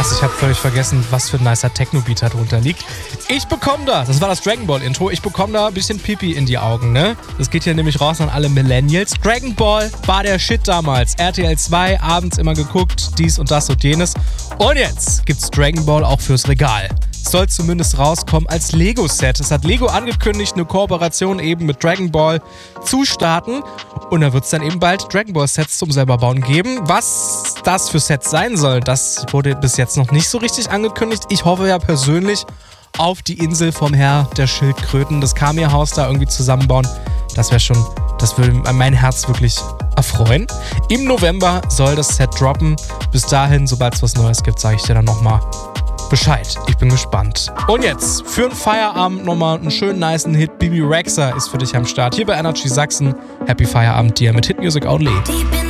Krass, ich habe völlig vergessen, was für ein nicer Techno-Beat da drunter liegt. Ich bekomme das war das Dragon Ball Intro, ich bekomme da ein bisschen Pipi in die Augen, ne? Das geht hier nämlich raus an alle Millennials. Dragon Ball war der Shit damals. RTL 2, abends immer geguckt, dies und das und jenes. Und jetzt gibt's Dragon Ball auch fürs Regal. Soll zumindest rauskommen als Lego-Set. Es hat Lego angekündigt, eine Kooperation eben mit Dragon Ball zu starten. Und da wird es dann eben bald Dragon Ball Sets zum selber bauen geben. Was das für Sets sein soll, das wurde bis jetzt noch nicht so richtig angekündigt. Ich hoffe ja persönlich auf die Insel vom Herr der Schildkröten, das Kami-Haus da irgendwie zusammenbauen. Das würde mein Herz wirklich erfreuen. Im November soll das Set droppen. Bis dahin, sobald es was Neues gibt, sage ich dir dann nochmal Bescheid. Ich bin gespannt. Und jetzt für einen Feierabend nochmal einen schönen, nicen Hit. Bibi Rexha ist für dich am Start. Hier bei Energy Sachsen. Happy Feierabend dir mit Hit Music Only.